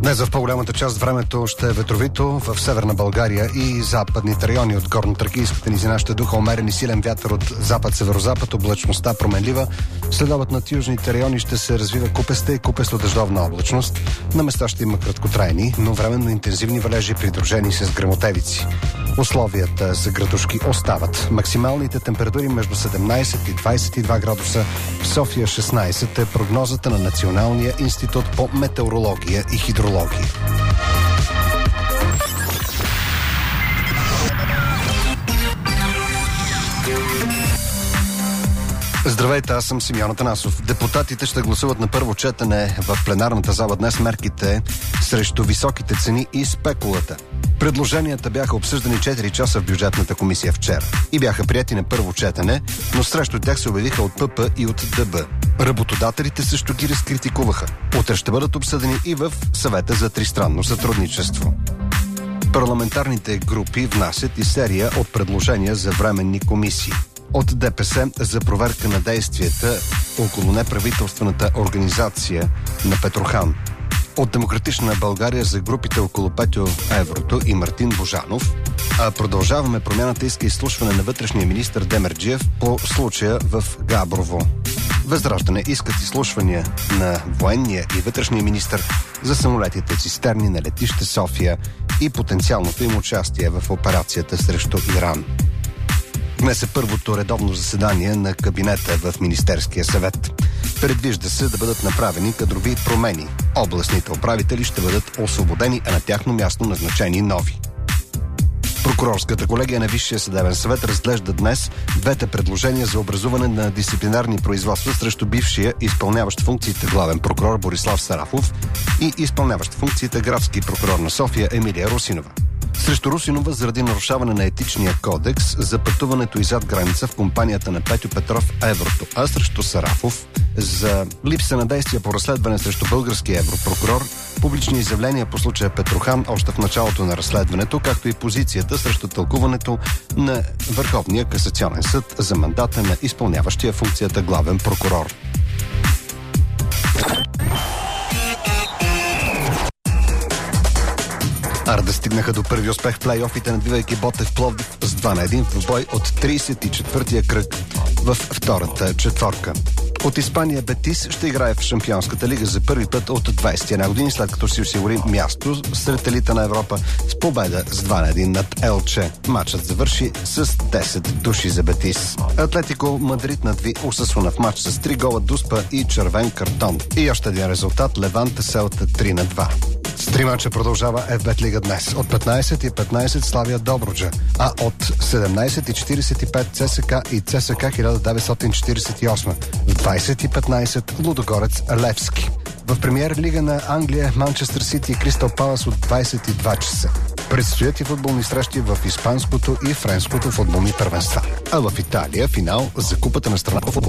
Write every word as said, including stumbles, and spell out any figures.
Днес в по-голямата част времето ще е ветровито в северна България и западните райони от горно-тракийската низина ще духа умерен и силен вятър от запад-северозапад, облачността променлива. Следобед над южните райони ще се развива купеста и купесто-дъждовна облачност. На места ще има краткотрайни, но временно интензивни валежи, придружени с гремотевици. Условията за градушки остават. Максималните температури между седемнайсет и двайсет и два градуса, в София шестнайсет е прогнозата на Националния институт по метеорология и хидрология. Здравейте, аз съм Симеон Атанасов. Депутатите ще гласуват на първо четене в пленарната зала днес мерките срещу високите цени и спекулата. Предложенията бяха обсъждани четири часа в бюджетната комисия вчера и бяха прияти на първо четене, но срещу тях се обявиха от ПП и от ДБ. Работодателите също ги разкритикуваха. Утре ще бъдат обсъдени и в съвета за тристранно сътрудничество. Парламентарните групи внасят и серия от предложения за временни комисии. От ДПС за проверка на действията около неправителствената организация на Петрохан. От Демократична България за групите около Петьо Еврото и Мартин Божанов. А Продължаваме промяната иска изслушване на вътрешния министър Демерджиев по случая в Габрово. Възраждане искат изслушвания на военния и вътрешния министър за самолетите цистерни на летище София и потенциалното им участие в операцията срещу Иран. Днес е първото редовно заседание на кабинета в Министерския съвет. Предвижда се да бъдат направени кадрови промени. Областните управители ще бъдат освободени, а на тяхно място назначени нови. Прокурорската колегия на Висшия съдебен съвет разглежда днес двете предложения за образуване на дисциплинарни производства срещу бившия изпълняващ функциите главен прокурор Борислав Сарафов и изпълняващ функциите градски прокурор на София Емилия Русинова. Срещу Русинова заради нарушаване на етичния кодекс за пътуването и зад граница в компанията на Петьо Петров Еврото, а срещу Сарафов за липса на действия по разследване срещу българския европрокурор, публични изявления по случая Петрохан още в началото на разследването, както и позицията срещу тълкуването на Върховния касационен съд за мандата на изпълняващия функцията главен прокурор. Арда стигнаха до първи успех в плейофите, надбивайки Ботев Пловдив с два на един в двубой от трийсет и четвъртия кръг в втората четворка. От Испания Бетис ще играе в Шампионската лига за първи път от двайсет и една години, след като си осигури място сред елита на Европа с победа с два на един над Елче. Матчът завърши с десет души за Бетис. Атлетико Мадрид надви Осасуна в матч с три гола, дуспа и червен картон. И още един резултат: Леванте Селта три на два. С три мача продължава еф-бет лига днес. От петнайсет и петнайсет Славия Добруджа, а от седемнайсет и четирийсет и пет ЦСКА и ЦСКА хиляда деветстотин четирийсет и осем. В двайсет и петнайсет Лудогорец Левски. В премиер лига на Англия Манчестър Сити и Кристал Палас от двайсет и два часа. Предстоят и футболни срещи в испанското и френското футболни първенства. А в Италия финал за Купата на страната по футбол.